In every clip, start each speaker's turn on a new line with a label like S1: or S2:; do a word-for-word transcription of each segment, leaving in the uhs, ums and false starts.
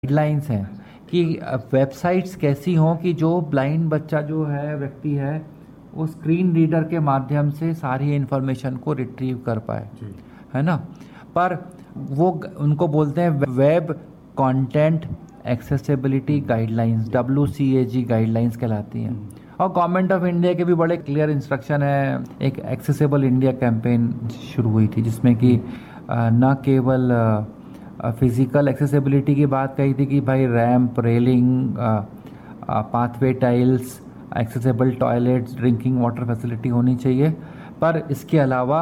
S1: Guidelines हैं कि websites कैसी हों कि जो ब्लाइंड बच्चा जो है व्यक्ति है वो स्क्रीन रीडर के माध्यम से सारी इन्फॉर्मेशन को रिट्रीव कर पाए, है ना। पर वो उनको बोलते हैं web content accessibility guidelines, W C ए जी गाइडलाइंस कहलाती हैं। और गवर्नमेंट ऑफ इंडिया के भी बड़े क्लियर इंस्ट्रक्शन है। एक एक्सेसिबल इंडिया कैंपेन शुरू हुई थी जिसमें कि न केवल फिज़िकल एक्सेसिबिलिटी की बात कही थी कि भाई ramp, railing, pathway tiles, accessible toilets, drinking water facility होनी चाहिए, पर इसके अलावा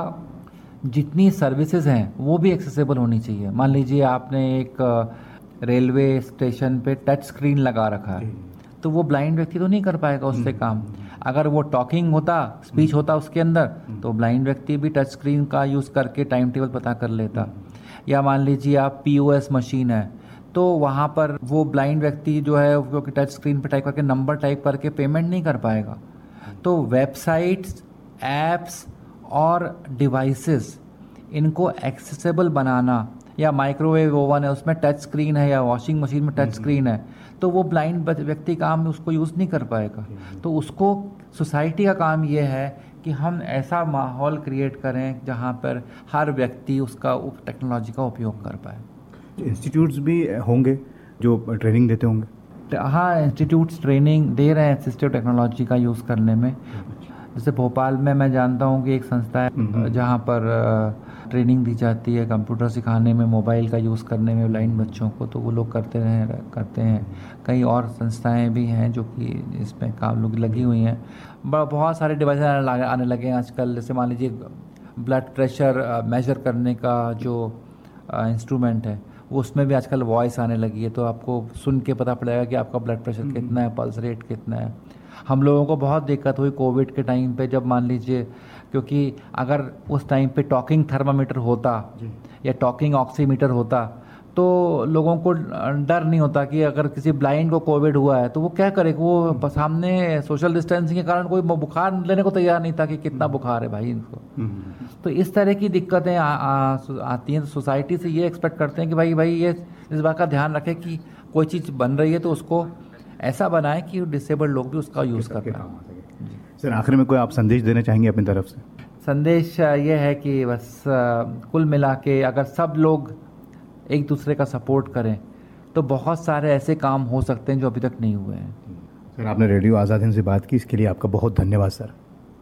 S1: जितनी सर्विसेज हैं वो भी एक्सेसिबल होनी चाहिए। मान लीजिए आपने एक रेलवे स्टेशन पे टच स्क्रीन लगा रखा है तो वो ब्लाइंड व्यक्ति तो नहीं कर पाएगा उससे काम। अगर वो टॉकिंग होता, स्पीच होता उसके अंदर, तो ब्लाइंड व्यक्ति भी टच स्क्रीन का यूज़ करके टाइम टेबल पता कर लेता। या मान लीजिए आप पी ओ एस मशीन है तो वहाँ पर वो ब्लाइंड व्यक्ति जो है क्योंकि टच स्क्रीन पर टाइप करके नंबर टाइप करके पेमेंट नहीं कर पाएगा। तो वेबसाइट्स, ऐप्स और डिवाइसेस इनको एक्सेसिबल बनाना, या माइक्रोवेव ओवन है उसमें टच स्क्रीन है, या वॉशिंग मशीन में टच स्क्रीन है, तो वो ब्लाइंड व्यक्ति काम उसको यूज़ नहीं कर पाएगा। तो उसको सोसाइटी का काम ये है कि हम ऐसा माहौल क्रिएट करें जहाँ पर हर व्यक्ति उसका टेक्नोलॉजी का उपयोग कर पाए।
S2: इंस्टीट्यूट्स भी होंगे जो ट्रेनिंग देते होंगे?
S1: हाँ, इंस्टीट्यूट्स ट्रेनिंग दे रहे हैं असिस्टिव टेक्नोलॉजी का यूज़ करने में। जैसे भोपाल में मैं जानता हूँ कि एक संस्था है जहाँ पर ट्रेनिंग दी जाती है कंप्यूटर सिखाने में, मोबाइल का यूज़ करने में ब्लाइंड बच्चों को, तो वो लोग करते रहे करते हैं। कई और संस्थाएं भी हैं जो कि इसमें काम लोग लगी हुई हैं। बहुत सारे डिवाइस आने लगे हैं आजकल। जैसे मान लीजिए ब्लड प्रेशर मेजर करने का जो इंस्ट्रूमेंट है वो उसमें भी आजकल वॉइस आने लगी है, तो आपको सुन के पता पड़ेगा कि आपका ब्लड प्रेशर कितना है, पल्स रेट कितना है। हम लोगों को बहुत दिक्कत हुई कोविड के टाइम पे, जब मान लीजिए क्योंकि अगर उस टाइम पे टॉकिंग थर्मामीटर होता या टॉकिंग ऑक्सीमीटर होता तो लोगों को डर नहीं होता कि अगर किसी ब्लाइंड को कोविड हुआ है तो वो क्या करे, वो सामने सोशल डिस्टेंसिंग के कारण कोई बुखार लेने को तैयार नहीं था कि कितना बुखार है भाई इनको। तो इस तरह की दिक्कतें आ, आ, आती हैं। सोसाइटी से ये एक्सपेक्ट करते हैं कि भाई भाई ये इस बात का ध्यान रखें कि कोई चीज़ बन रही है तो उसको ऐसा बनाएं कि डिसेबल लोग भी उसका यूज़ कर पाएं।
S2: सर, आखिर में कोई आप संदेश देना चाहेंगे अपनी तरफ से?
S1: संदेश ये है कि बस कुल मिला के अगर सब लोग एक दूसरे का सपोर्ट करें तो बहुत सारे ऐसे काम हो सकते हैं जो अभी तक नहीं हुए हैं।
S2: सर, आपने रेडियो आज़ाद हिंद से बात की, इसके लिए आपका बहुत धन्यवाद sir.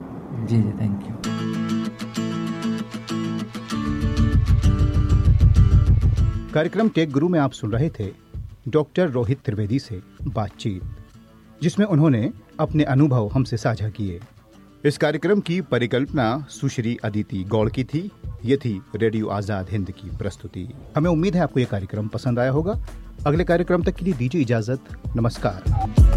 S1: Ji ji, thank you.
S2: कार्यक्रम टेक गुरु में आप सुन रहे थे डॉक्टर रोहित त्रिवेदी से बातचीत, जिसमें उन्होंने अपने अनुभव हमसे साझा किए। इस कार्यक्रम की परिकल्पना सुश्री अदिति गौड़ की थी। ये थी रेडियो आज़ाद हिंद की प्रस्तुति। हमें उम्मीद है आपको ये कार्यक्रम पसंद आया होगा। अगले कार्यक्रम तक के लिए दीजिए इजाजत। नमस्कार।